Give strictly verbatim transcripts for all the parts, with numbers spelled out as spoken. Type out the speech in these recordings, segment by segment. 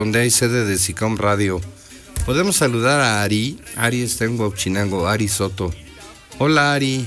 donde hay sede de SICOM Radio. Podemos saludar a Ari. Ari está en Huauchinango, Ari Soto. Hola, Ari.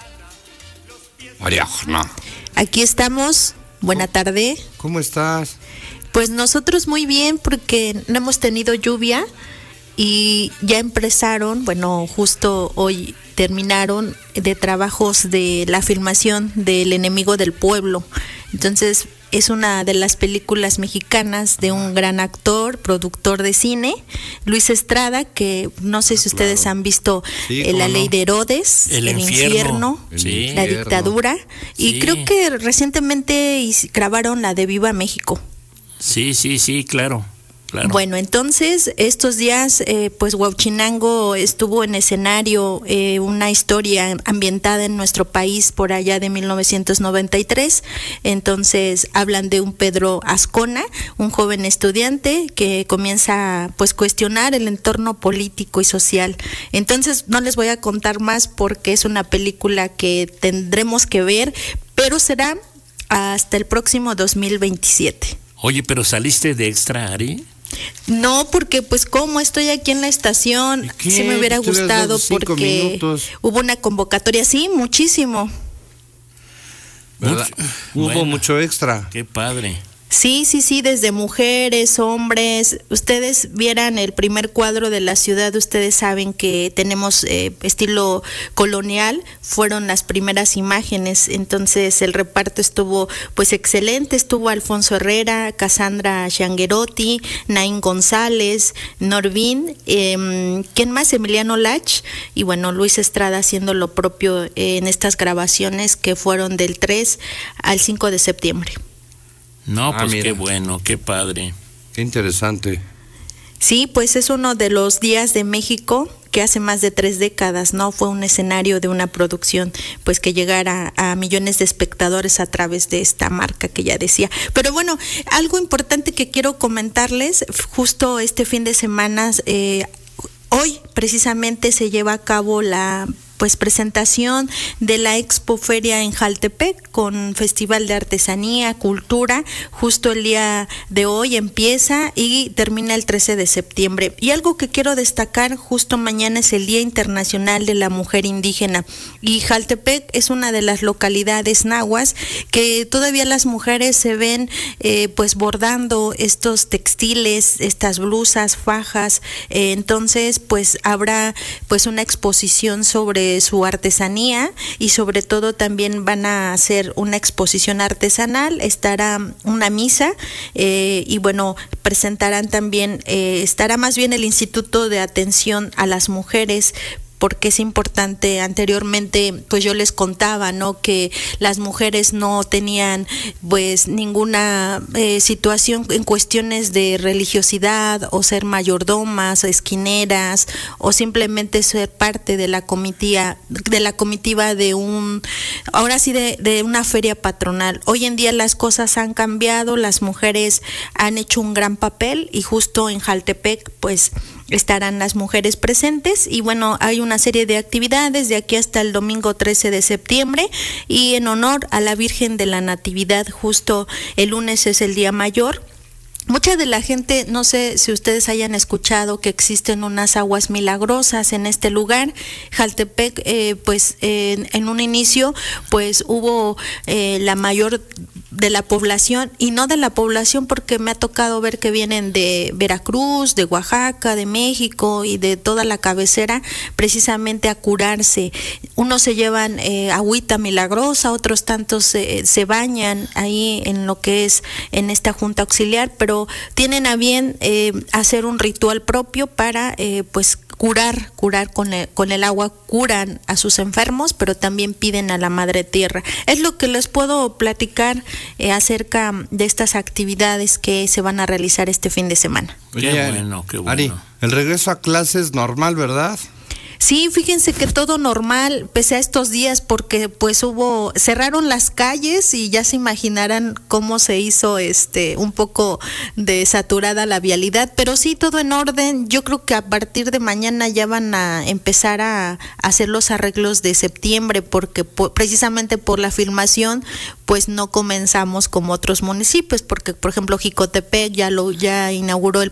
Ariadna. Aquí estamos. Buena tarde. ¿Cómo estás? Pues nosotros muy bien, porque no hemos tenido lluvia y ya empezaron, bueno, justo hoy terminaron de trabajos de la filmación del Enemigo del Pueblo. Entonces es una de las películas mexicanas de un gran actor, productor de cine, Luis Estrada, que no sé si ustedes claro. han visto sí, eh, La Ley no. de Herodes, El, el infierno, infierno, sí. La dictadura, sí. y creo que recientemente grabaron la de Viva México. Sí, sí, sí, claro. Claro. Bueno, entonces estos días eh, pues Huauchinango estuvo en escenario eh, una historia ambientada en nuestro país por allá de mil novecientos noventa y tres. Entonces hablan de un Pedro Azcona, un joven estudiante que comienza a pues cuestionar el entorno político y social. Entonces no les voy a contar más porque es una película que tendremos que ver, pero será hasta el próximo dos mil veintisiete. Oye, pero saliste de extra, Ari. No, porque pues como estoy aquí en la estación, sí me hubiera gustado porque minutos. Hubo una convocatoria, sí, muchísimo. ¿Verdad? Hubo bueno, mucho extra. Qué padre. Sí, sí, sí, desde mujeres, hombres. Ustedes vieran el primer cuadro de la ciudad, ustedes saben que tenemos eh, estilo colonial, fueron las primeras imágenes, entonces el reparto estuvo pues excelente, estuvo Alfonso Herrera, Cassandra Changuerotti, Naín González, Norvin, eh, ¿quién más? Emiliano Lach, y bueno, Luis Estrada haciendo lo propio eh, en estas grabaciones que fueron del tres al cinco de septiembre. No, pues ah, qué bueno, qué padre. Qué interesante. Sí, pues es uno de los días de México que hace más de tres décadas, ¿no? Fue un escenario de una producción, pues que llegara a millones de espectadores a través de esta marca que ya decía. Pero bueno, algo importante que quiero comentarles, justo este fin de semana, eh, hoy precisamente se lleva a cabo la pues presentación de la Expo Feria en Jaltepec con Festival de Artesanía, Cultura, justo el día de hoy empieza y termina el trece de septiembre. Y algo que quiero destacar, justo mañana es el Día Internacional de la Mujer Indígena y Jaltepec es una de las localidades nahuas que todavía las mujeres se ven eh, pues bordando estos textiles, estas blusas, fajas, eh, entonces pues habrá pues una exposición sobre su artesanía y sobre todo también van a hacer una exposición artesanal, estará una misa eh, y bueno, presentarán también, eh, estará más bien el Instituto de Atención a las Mujeres, porque es importante. Anteriormente pues yo les contaba, ¿no?, que las mujeres no tenían pues ninguna eh, situación en cuestiones de religiosidad o ser mayordomas, esquineras o simplemente ser parte de la comitiva de la comitiva de un ahora sí de, de una feria patronal. Hoy en día las cosas han cambiado, las mujeres han hecho un gran papel y justo en Jaltepec pues estarán las mujeres presentes y bueno, hay una serie de actividades de aquí hasta el domingo trece de septiembre y en honor a la Virgen de la Natividad, justo el lunes es el día mayor. Mucha de la gente, no sé si ustedes hayan escuchado que existen unas aguas milagrosas en este lugar. Jaltepec, eh, pues eh, en, en un inicio, pues hubo eh, la mayor de la población, y no de la población porque me ha tocado ver que vienen de Veracruz, de Oaxaca, de México y de toda la cabecera precisamente a curarse. Unos se llevan eh, agüita milagrosa, otros tantos eh, se bañan ahí en lo que es en esta junta auxiliar, pero tienen a bien eh, hacer un ritual propio para eh, pues curar, curar con el, con el agua, curan a sus enfermos, pero también piden a la Madre Tierra. Es lo que les puedo platicar eh, acerca de estas actividades que se van a realizar este fin de semana. Qué bueno, qué bueno. Ari, el regreso a clases normal, ¿verdad? Sí, fíjense que todo normal, pese a estos días, porque pues hubo, cerraron las calles y ya se imaginarán cómo se hizo este un poco de saturada la vialidad, pero sí todo en orden. Yo creo que a partir de mañana ya van a empezar a hacer los arreglos de septiembre, porque po- precisamente por la filmación pues no comenzamos como otros municipios, porque por ejemplo Jicotepec ya lo ya inauguró el